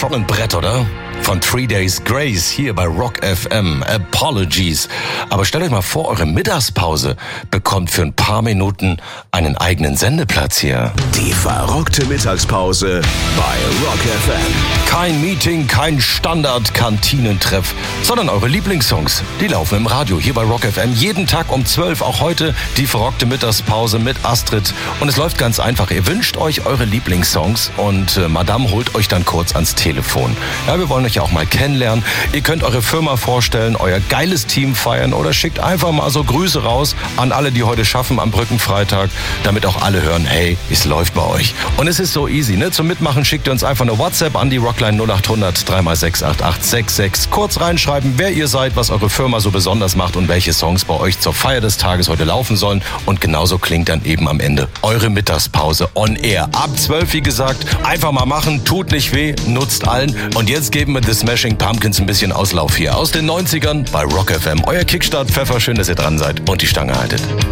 Schon ein Brett, oder? Von 3 Days Grace hier bei Rock FM. Apologies. Aber stellt euch mal vor, eure Mittagspause bekommt für ein paar Minuten einen eigenen Sendeplatz hier. Die verrockte Mittagspause bei Rock FM. Kein Meeting, kein Standard-Kantinentreff, sondern eure Lieblingssongs. Die laufen im Radio hier bei Rock FM. Jeden Tag um 12, auch heute die verrockte Mittagspause mit Astrid. Und es läuft ganz einfach. Ihr wünscht euch eure Lieblingssongs und Madame holt euch dann kurz ans Telefon. Ja, wir wollen euch auch mal kennenlernen. Ihr könnt eure Firma vorstellen, euer geiles Team feiern oder schickt einfach mal so Grüße raus an alle, die heute schaffen am Brückenfreitag, damit auch alle hören, hey, es läuft bei euch. Und es ist so easy, ne? Zum Mitmachen schickt ihr uns einfach eine WhatsApp an die Rockline 0800 3x68866. Kurz reinschreiben, wer ihr seid, was eure Firma so besonders macht und welche Songs bei euch zur Feier des Tages heute laufen sollen. Und genauso klingt dann eben am Ende eure Mittagspause on air. Ab 12, wie gesagt, einfach mal machen, tut nicht weh, nutzt allen. Und jetzt geben wir The Smashing Pumpkins ein bisschen Auslauf hier aus den 90ern bei Rock FM. Euer Kickstart Pfeffer, schön, dass ihr dran seid und die Stange haltet.